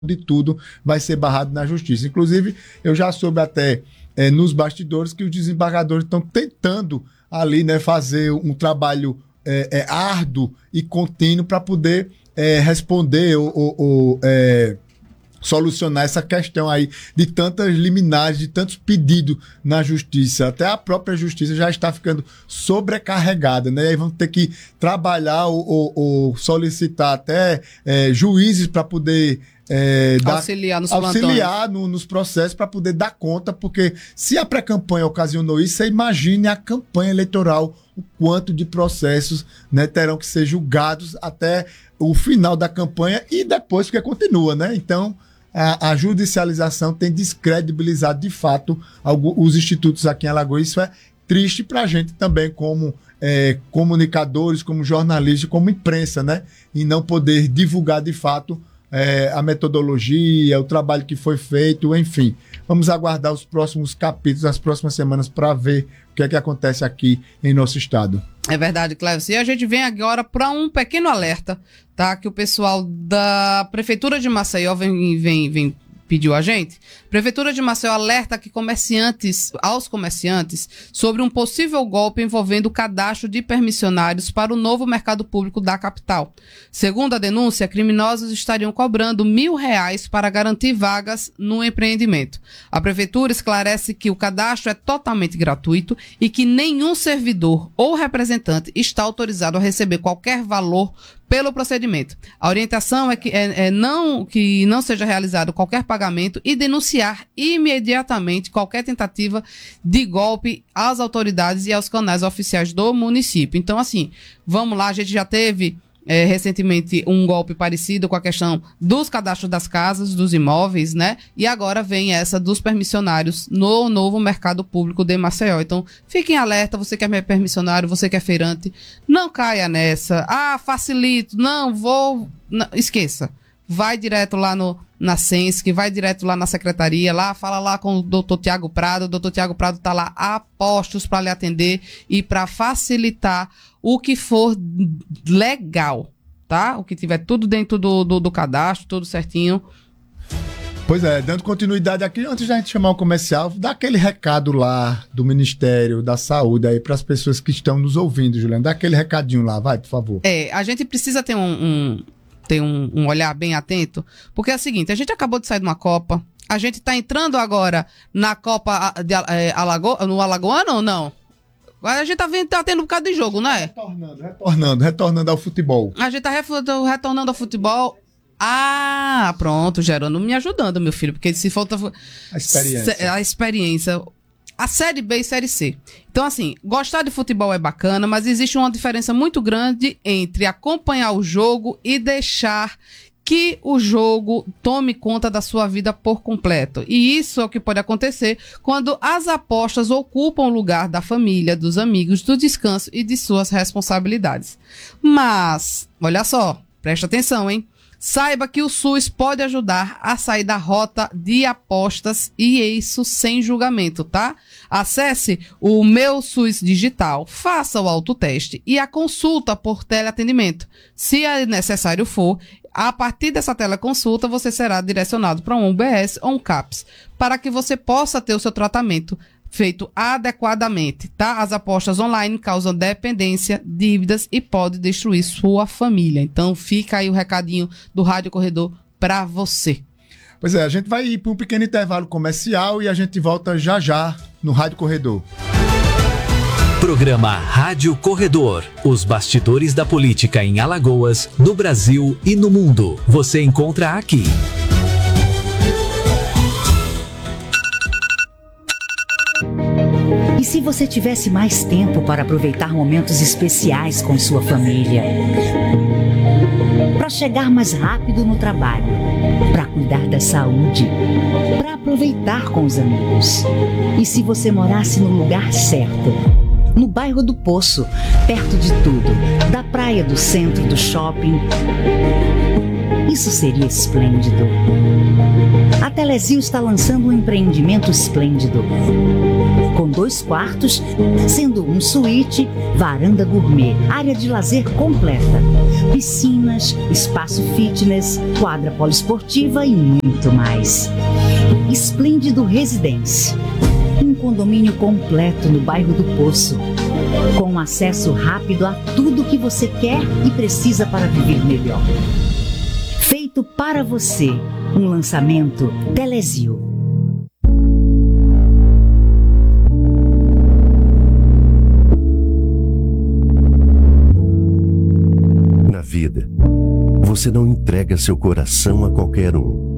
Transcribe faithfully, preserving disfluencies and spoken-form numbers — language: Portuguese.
de tudo vai ser barrado na justiça. Inclusive, eu já soube até é, nos bastidores que os desembargadores estão tentando ali, né, fazer um trabalho é, é, árduo e contínuo para poder é, responder ou, ou, ou é, solucionar essa questão aí de tantas liminares, de tantos pedidos na justiça. Até a própria justiça já está ficando sobrecarregada, né? E aí vão ter que trabalhar ou, ou, ou solicitar até é, juízes para poder é, dar, auxiliar nos, auxiliar no, nos processos para poder dar conta, porque se a pré-campanha ocasionou isso, você imagine a campanha eleitoral, o quanto de processos, né, terão que ser julgados até o final da campanha e depois, porque continua, né? Então, A, a judicialização tem descredibilizado, de fato, alguns, os institutos aqui em Alagoas. Isso é triste para a gente também, como é, comunicadores, como jornalistas, como imprensa, né? E não poder divulgar, de fato, é, a metodologia, o trabalho que foi feito, enfim. Vamos aguardar os próximos capítulos, as próximas semanas, para ver o que é que acontece aqui em nosso estado. É verdade, Clévio. E a gente vem agora para um pequeno alerta, tá? Que o pessoal da Prefeitura de Maceió vem, vem, vem pediu a gente. Prefeitura de Maceió alerta que comerciantes, aos comerciantes sobre um possível golpe envolvendo o cadastro de permissionários para o novo mercado público da capital. Segundo a denúncia, criminosos estariam cobrando mil reais para garantir vagas no empreendimento. A Prefeitura esclarece que o cadastro é totalmente gratuito e que nenhum servidor ou representante está autorizado a receber qualquer valor pelo procedimento. A orientação é que, é, é não, que não seja realizado qualquer pagamento e denunciar imediatamente qualquer tentativa de golpe às autoridades e aos canais oficiais do município. Então, assim, vamos lá, a gente já teve é, recentemente um golpe parecido com a questão dos cadastros das casas, dos imóveis, né? E agora vem essa dos permissionários no novo mercado público de Maceió. Então, fiquem alerta, você que é permissionário, você que é feirante, não caia nessa. Ah, facilito, não, vou... Não, esqueça. Vai direto lá no, na Sensc, vai direto lá na secretaria, lá, fala lá com o doutor Tiago Prado. O doutor Tiago Prado está lá a postos para lhe atender e para facilitar o que for legal, tá? O que tiver tudo dentro do, do, do cadastro, tudo certinho. Pois é, dando continuidade aqui, antes da gente chamar o comercial, dá aquele recado lá do Ministério da Saúde aí para as pessoas que estão nos ouvindo, Juliana. Dá aquele recadinho lá, vai, por favor. É, a gente precisa ter um... um ter um, um olhar bem atento, porque é o seguinte, a gente acabou de sair de uma Copa, a gente está entrando agora na Copa de é, Alago, no Alagoano ou não? A gente tá, vendo, tá tendo um bocado de jogo, né? Retornando, retornando, retornando ao futebol. A gente tá retornando ao futebol. Ah, pronto, Gerônimo me ajudando, meu filho, porque se falta... A experiência. A experiência... A Série B e Série C. Então, assim, gostar de futebol é bacana, mas existe uma diferença muito grande entre acompanhar o jogo e deixar que o jogo tome conta da sua vida por completo. E isso é o que pode acontecer quando as apostas ocupam o lugar da família, dos amigos, do descanso e de suas responsabilidades. Mas, olha só, presta atenção, hein? Saiba que o SUS pode ajudar a sair da rota de apostas e isso sem julgamento, tá? Acesse o Meu SUS Digital, faça o autoteste e a consulta por teleatendimento. Se necessário for, a partir dessa teleconsulta você será direcionado para um U B S ou um CAPS, para que você possa ter o seu tratamento feito adequadamente, tá? As apostas online causam dependência, dívidas e pode destruir sua família. Então fica aí o recadinho do Rádio Corredor para você. Pois é, a gente vai ir para um pequeno intervalo comercial e a gente volta já já no Rádio Corredor. Programa Rádio Corredor. Os bastidores da política em Alagoas, no Brasil e no mundo. Você encontra aqui. E se você tivesse mais tempo para aproveitar momentos especiais com sua família? Para chegar mais rápido no trabalho, para cuidar da saúde, para aproveitar com os amigos. E se você morasse no lugar certo? No bairro do Poço, perto de tudo, da praia, do centro, do shopping. Isso seria esplêndido. A a Telezil está lançando um empreendimento esplêndido. Com dois quartos, sendo um suíte, varanda gourmet, área de lazer completa, piscinas, espaço fitness, quadra poliesportiva e muito mais. Esplêndido Residência. Um condomínio completo no bairro do Poço, com acesso rápido a tudo que você quer e precisa para viver melhor. Feito para você, um lançamento Telezil. Na vida, você não entrega seu coração a qualquer um.